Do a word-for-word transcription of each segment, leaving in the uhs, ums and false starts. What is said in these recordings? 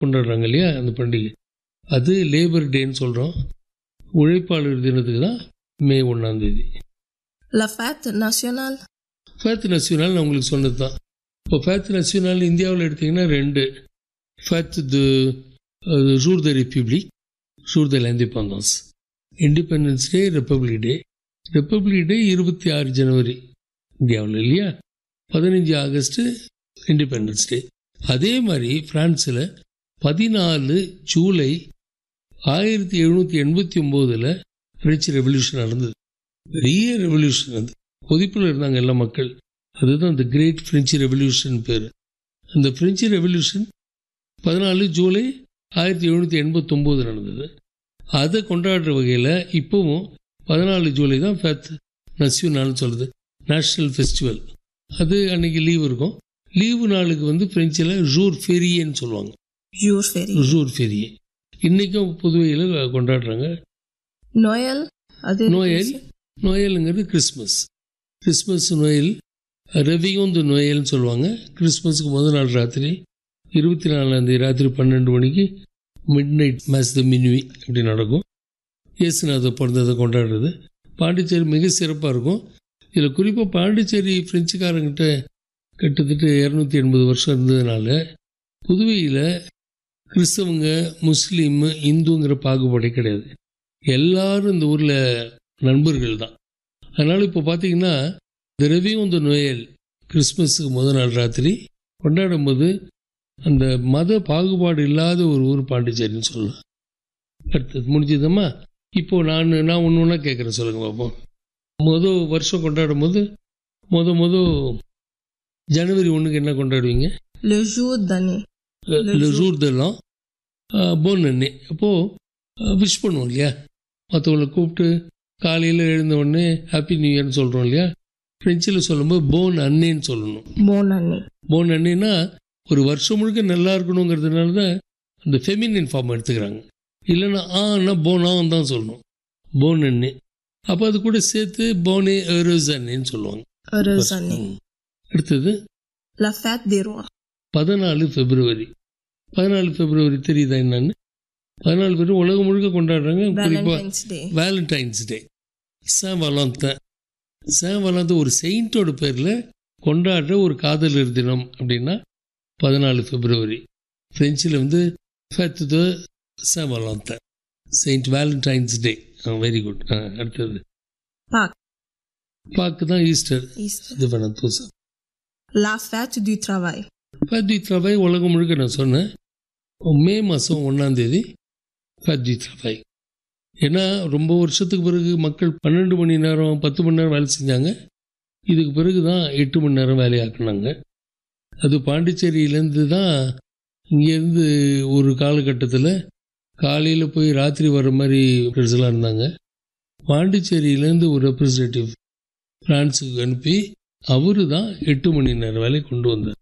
கொண்டாடுறாங்க இல்லையா அந்த பண்டிகை, அது லேபர் டேன்னு சொல்கிறோம். உழைப்பாளர் தினத்துக்கு தான் மே ஒன்றாம் தேதி. La fête nationale. ஃபேத் நசியோனல் நான் உங்களுக்கு சொன்னது தான். இப்போ ஃபேத் நசியோனல் இந்தியாவில் எடுத்திங்கன்னா ரெண்டு, ஃபேத் து ஜூர் த ரிப்பப்ளிக், ஜூர் த இண்டிபெண்டன்ஸ். இண்டிபெண்டன்ஸ் டே, ரிப்பப்ளிக் டே. ரிப்பப்ளிக் டே இருபத்தி ஆறு ஜனவரி இந்தியாவில் இல்லையா, பதினஞ்சு ஆகஸ்ட்டு இண்டிபெண்டன்ஸ் டே. அதே மாதிரி ஃப்ரான்ஸில் பதினாலு ஜூலை ஆயிரத்தி எழுநூற்றி எண்பத்தி ஒம்போதில் ஃப்ரெஞ்சு ரெவல்யூஷன் நடந்தது. பெரிய ரெவல்யூஷன், அது கொதிப்பில் இருந்தாங்க எல்லா மக்கள். அதுதான் அந்த கிரேட் ஃப்ரெஞ்சு ரெவல்யூஷன் பேர். அந்த ஃப்ரெஞ்சு ரெவல்யூஷன் பதினாலு ஜூலை ஆயிரத்தி எழுநூற்றி எண்பத்தொம்போது நடந்தது. அதை கொண்டாடுற வகையில் இப்போவும் பதினாலு ஜூலை தான் ஃபேத் நசியோனல்னு சொல்கிறது, நேஷ்னல் ஃபெஸ்டிவல். அது அன்றைக்கி லீவு இருக்கும். லீவு நாளுக்கு வந்து ஃப்ரெஞ்சில் ஜூர் ஃபெரியேன்னு சொல்லுவாங்க. Jour férié. ஜூர் ஃபெரியே இன்றைக்கும் புதுவையில் கொண்டாடுறாங்க. நோயல். அது நோயல் நோயலுங்கிறது கிறிஸ்மஸ். கிறிஸ்மஸ் நோயல், ரெவியோன் து நோயல்னு சொல்லுவாங்க. கிறிஸ்மஸுக்கு முதல் நாள் ராத்திரி இருபத்தி நாலாந்தேதி ராத்திரி பன்னெண்டு மணிக்கு மிட் நைட் மேஸ் த மின்வி அப்படி நடக்கும். இயேசுநாதர் பிறந்ததை கொண்டாடுறது பாண்டிச்சேரி மிக சிறப்பாக இருக்கும். இதில் குறிப்பாக பாண்டிச்சேரி ஃப்ரெஞ்சுக்காரங்கிட்ட கிட்டத்தட்ட இரநூத்தி எண்பது வருஷம் இருந்ததுனால புதுவையில் கிறிஸ்தவங்க, முஸ்லீம், இந்துங்கிற பாகுபாடே கிடையாது. எல்லாரும் இந்த ஊரில் நண்பர்கள் தான். அதனால் இப்போ பார்த்தீங்கன்னா இந்த ரெவியோன் து நோயல் கிறிஸ்மஸுக்கு முதல் நாள் ராத்திரி கொண்டாடும் போது அந்த மத பாகுபாடு இல்லாத ஒரு ஊர் பாண்டிச்சேரின்னு சொல்லலாம். அடுத்தது முடிஞ்சதம்மா. இப்போது நான் நான் ஒன்று ஒன்றா கேட்குறேன், சொல்லுங்கள் பார்ப்போம். மொதல் வருஷம் கொண்டாடும் போது மொதல் மொதல் ஜனவரி ஒன்றுக்கு என்ன கொண்டாடுவீங்க? Le jour d'année. Le jour de l'an, bonne année. அப்போது விஷ் பண்ணுவோம் இல்லையா, மற்றவங்களை கூப்பிட்டு காலையில் எழுந்த உடனே ஹாப்பி நியூ இயர்னு சொல்கிறோம் இல்லையா. ஃப்ரெஞ்சில் சொல்லும்போது போன் அன்னேன்னு சொல்லணும். Bonne année. போன் அன்னேன்னா ஒரு வருஷம் முழுக்க நல்லா இருக்கணுங்கிறதுனால தான் அந்த ஃபெமினின் ஃபார்ம் எடுத்துக்கிறாங்க. இல்லைன்னா ஆனா போனான் தான் சொல்லணும், போன் அன்னே. அப்போ அது கூட சேர்த்து போனே ஹெரேஸ் அன்னேன்னு சொல்லுவாங்க. Heureuse année. அடுத்தது La fête des rois. பதினாலு பிப்ரவரி. பதினாலு பிப்ரவரி தெரியுதா என்னன்னு? பதினாலு பேர் உலகம் முழுக்க கொண்டாடுறாங்க. குறிப்பாக Valentine's Day. வேலண்டைன்ஸ் டே, சான் வலாந்தன். சான் வலாந்தன் ஒரு செயின்ட்டோட பேரில் கொண்டாடுற ஒரு காதலர் தினம் அப்படின்னா பதினாலு பிப்ரவரி. ஃப்ரெஞ்சில் வந்து ஃபேத் து சான் வலாந்தன், செயின்ட் வேலண்டைன்ஸ் டே. Very good. அடுத்தது Pâques. பாக்கு தான் ஈஸ்டர். Easter. இது வேணாம் தூசா. La fête du travail. Faith தி த்ரவாய் உலகம் முழுக்க நான் சொன்னேன். மே மாதம் ஒன்றாந்தேதி ஃபேத் தி த்ரவாய். ஏன்னா ரொம்ப வருஷத்துக்கு பிறகு மக்கள் பன்னெண்டு மணி நேரம் பத்து மணி நேரம் வேலை செஞ்சாங்க. இதுக்கு பிறகு தான் எட்டு மணி நேரம் வேலையாக்குனாங்க. அது பாண்டிச்சேரியிலேருந்து தான் இங்கேருந்து ஒரு காலகட்டத்தில் காலையில் போய் ராத்திரி வர மாதிரி எல்லாம் இருந்தாங்க. பாண்டிச்சேரியிலேருந்து ஒரு ரெப்ரஸன்டேட்டிவ் ஃப்ரான்ஸுக்கு அனுப்பி அவரு தான் எட்டு மணி நேரம் வேலை கொண்டு வந்தார்.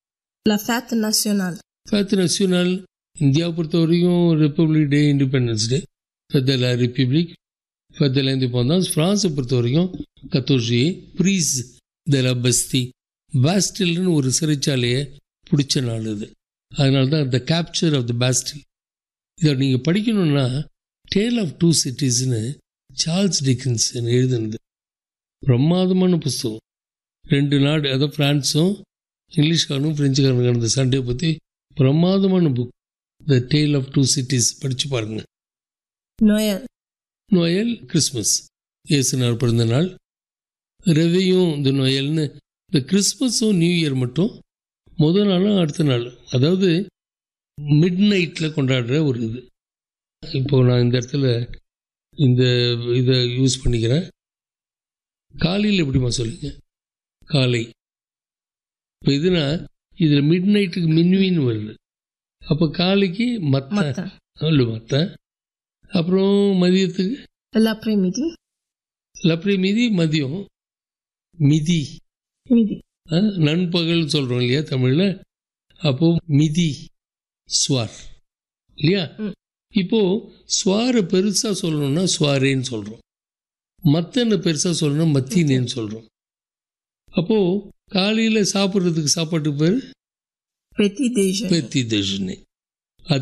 La fête nationale. ஃபேத் நசியோனல் இந்தியாவை பொறுத்த வரைக்கும் ரிப்பப்ளிக் டே, இண்டிபெண்டன்ஸ் டே, ஃபேத் த லா ரிப்பப்ளிக், ஃபேத் த இண்டிபெண்டன்ஸ். ஃப்ரான்ஸை பொறுத்த வரைக்கும் கத்தோர்ஜியே ப்ரீஸ் த லா பஸ்தி, பாஸ்டில்னு ஒரு சிறைச்சாலையை பிடிச்ச நாள் இது. அதனால தான் த கேப்சர் ஆஃப் த பாஸ்டில். இதை நீங்கள் படிக்கணும்னா Dale of two சிட்டிஸ்னு Charles Dickinson எழுதுனது பிரமாதமான புஸ்தகம். ரெண்டு நாடு, அதாவது ஃப்ரான்ஸும் இங்கிலீஷ்காரனும் ஃப்ரெஞ்சுக்காரனும் நடந்த சண்டையை பற்றி பிரமாதமான book, the Dale of two cities. படித்து பாருங்க. Noël. நோயல் கிறிஸ்மஸ், இயேசுநாதர் பிறந்த நாள். ரெவியும் இந்த நோயல்னு இந்த கிறிஸ்மஸும் நியூ இயர் மட்டும் முதல் நாளும் அடுத்த நாள், அதாவது மிட் நைட்டில் கொண்டாடுற ஒரு இது. இப்போது நான் இந்த இடத்துல இந்த இதை யூஸ் பண்ணிக்கிறேன். காலையில் எப்படிமா சொல்லுங்க? காலை. இப்போ இதுனா இதில் மிட் நைட்டுக்கு மின்வின்னு வருது. அப்போ காலைக்கு மத்த Matin. இல்லை மத்த. அப்புறம் மதியத்துக்கு L'après-midi. லப்ரி மீதி மதியம் மிதி. Midi. ஆ, நண்பகல் சொல்கிறோம் இல்லையா தமிழில். அப்போது மிதி ஸ்வார் இல்லையா. ம். இப்போது ஸ்வாரை பெருசாக சொல்லணும்னா ஸ்வாரேன்னு சொல்கிறோம், மத்தனை பெருசாக சொல்லணும்னா மத்தினேன்னு சொல்கிறோம். அப்போது காலையில் சாப்பிட்றதுக்கு சாப்பாட்டுக்கு பேர் Petit déjeuner. பெத்தி தேஜுனே.